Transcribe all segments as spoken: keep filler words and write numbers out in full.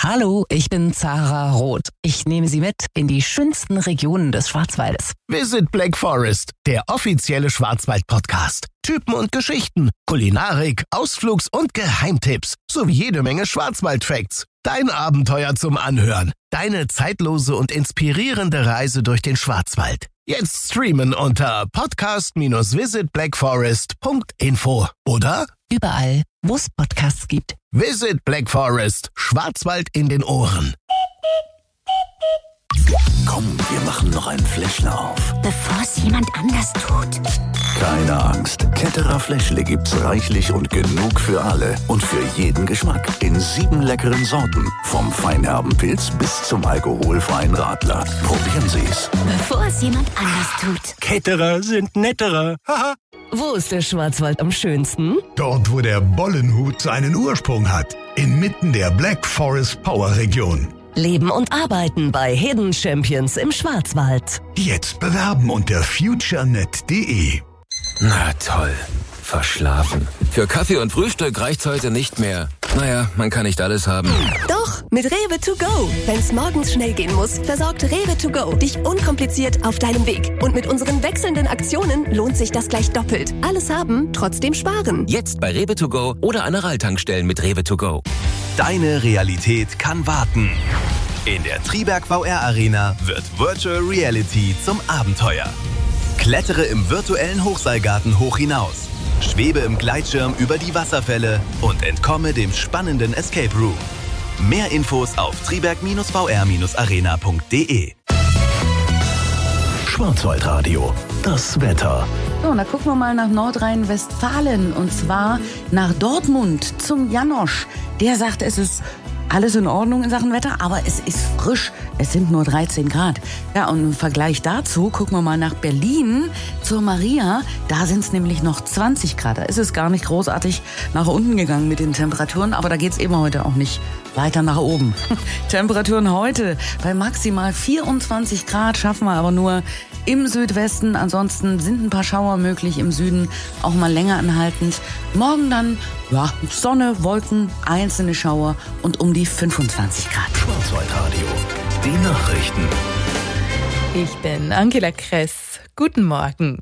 Hallo, ich bin Zara Roth. Ich nehme Sie mit in die schönsten Regionen des Schwarzwaldes. Visit Black Forest, der offizielle Schwarzwald-Podcast. Typen und Geschichten, Kulinarik, Ausflugs- und Geheimtipps sowie jede Menge Schwarzwald-Facts. Dein Abenteuer zum Anhören. Deine zeitlose und inspirierende Reise durch den Schwarzwald. Jetzt streamen unter podcast Bindestrich visit black forest Punkt info oder Überall, wo es Podcasts gibt. Visit Black Forest, Schwarzwald in den Ohren. Komm, wir machen noch einen Fläschler auf. Bevor es jemand anders tut. Keine Angst, Ketterer Fläschle gibt's reichlich und genug für alle und für jeden Geschmack. In sieben leckeren Sorten, vom feinherben Pilz bis zum alkoholfreien Radler. Probieren Sie's. Bevor es jemand anders tut. Ketterer sind netterer. Haha. Wo ist der Schwarzwald am schönsten? Dort, wo der Bollenhut seinen Ursprung hat. Inmitten der Black Forest Power Region. Leben und arbeiten bei Hidden Champions im Schwarzwald. Jetzt bewerben unter futurenet punkt de. Na toll. Verschlafen. Für Kaffee und Frühstück reicht's heute nicht mehr. Naja, man kann nicht alles haben. Doch, mit Rewe to go. Wenn's morgens schnell gehen muss, versorgt Rewe to go dich unkompliziert auf deinem Weg. Und mit unseren wechselnden Aktionen lohnt sich das gleich doppelt. Alles haben, trotzdem sparen. Jetzt bei Rewe to go oder an der Ralltankstellen mit Rewe to go. Deine Realität kann warten. In der Triberg V R Arena wird Virtual Reality zum Abenteuer. Klettere im virtuellen Hochseilgarten hoch hinaus. Schwebe im Gleitschirm über die Wasserfälle und entkomme dem spannenden Escape Room. Mehr Infos auf triberg Bindestrich v r arena Punkt de. Schwarzwaldradio, das Wetter. So, und da gucken wir mal nach Nordrhein-Westfalen und zwar nach Dortmund zum Janosch. Der sagt, es ist alles in Ordnung in Sachen Wetter, aber es ist frisch. Es sind nur dreizehn Grad. Ja, und im Vergleich dazu gucken wir mal nach Berlin zur Maria. Da sind es nämlich noch zwanzig Grad. Da ist es gar nicht großartig nach unten gegangen mit den Temperaturen, aber da geht es eben heute auch nicht weiter nach oben. Temperaturen heute bei maximal vierundzwanzig Grad, schaffen wir aber nur im Südwesten. Ansonsten sind ein paar Schauer möglich im Süden, auch mal länger anhaltend. Morgen dann, ja, Sonne, Wolken, einzelne Schauer und um die fünfundzwanzig Grad. Schwarzwaldradio, die Nachrichten. Ich bin Angela Kress. Guten Morgen.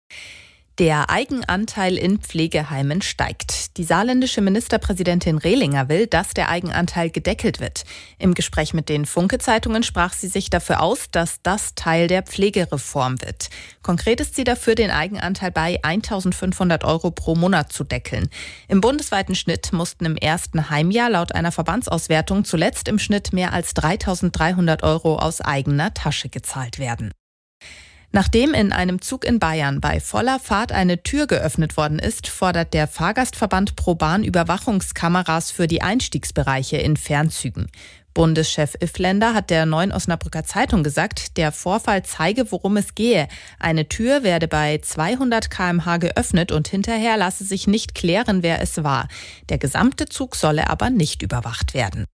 Der Eigenanteil in Pflegeheimen steigt. Die saarländische Ministerpräsidentin Rehlinger will, dass der Eigenanteil gedeckelt wird. Im Gespräch mit den Funke-Zeitungen sprach sie sich dafür aus, dass das Teil der Pflegereform wird. Konkret ist sie dafür, den Eigenanteil bei eintausendfünfhundert Euro pro Monat zu deckeln. Im bundesweiten Schnitt mussten im ersten Heimjahr laut einer Verbandsauswertung zuletzt im Schnitt mehr als dreitausenddreihundert Euro aus eigener Tasche gezahlt werden. Nachdem in einem Zug in Bayern bei voller Fahrt eine Tür geöffnet worden ist, fordert der Fahrgastverband ProBahn Überwachungskameras für die Einstiegsbereiche in Fernzügen. Bundeschef Iffländer hat der Neuen Osnabrücker Zeitung gesagt, der Vorfall zeige, worum es gehe. Eine Tür werde bei zweihundert Kilometer pro Stunde geöffnet und hinterher lasse sich nicht klären, wer es war. Der gesamte Zug solle aber nicht überwacht werden.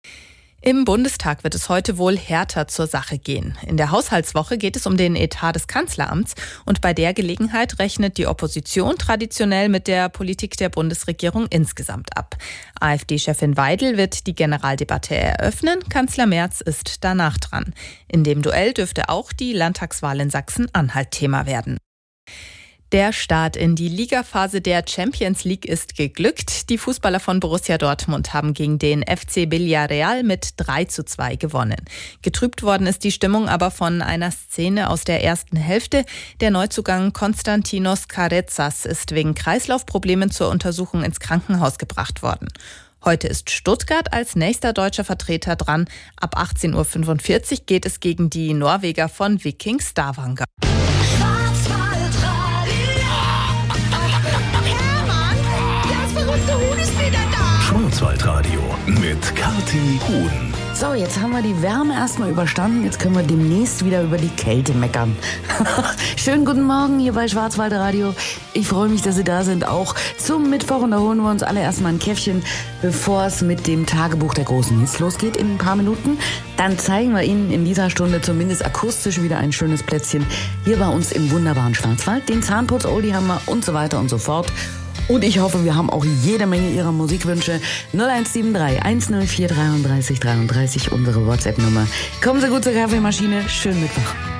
Im Bundestag wird es heute wohl härter zur Sache gehen. In der Haushaltswoche geht es um den Etat des Kanzleramts und bei der Gelegenheit rechnet die Opposition traditionell mit der Politik der Bundesregierung insgesamt ab. AfD-Chefin Weidel wird die Generaldebatte eröffnen, Kanzler Merz ist danach dran. In dem Duell dürfte auch die Landtagswahl in Sachsen-Anhalt Thema werden. Der Start in die Ligaphase der Champions League ist geglückt. Die Fußballer von Borussia Dortmund haben gegen den F C Villarreal mit drei zu zwei gewonnen. Getrübt worden ist die Stimmung aber von einer Szene aus der ersten Hälfte. Der Neuzugang Konstantinos Carezas ist wegen Kreislaufproblemen zur Untersuchung ins Krankenhaus gebracht worden. Heute ist Stuttgart als nächster deutscher Vertreter dran. Ab achtzehn Uhr fünfundvierzig geht es gegen die Norweger von Viking Stavanger. Schwarzwaldradio mit Kathi Huhn. So, jetzt haben wir die Wärme erstmal überstanden. Jetzt können wir demnächst wieder über die Kälte meckern. Schönen guten Morgen hier bei Schwarzwaldradio. Ich freue mich, dass Sie da sind, auch zum Mittwoch. Und da holen wir uns alle erstmal ein Käffchen, bevor es mit dem Tagebuch der großen Hits losgeht in ein paar Minuten. Dann zeigen wir Ihnen in dieser Stunde zumindest akustisch wieder ein schönes Plätzchen hier bei uns im wunderbaren Schwarzwald. Den Zahnputz-Oldie haben wir und so weiter und so fort. Und ich hoffe, wir haben auch jede Menge Ihrer Musikwünsche. null eins sieben drei eins null vier drei drei drei drei unsere WhatsApp-Nummer. Kommen Sie gut zur Kaffeemaschine. Schönen Mittwoch.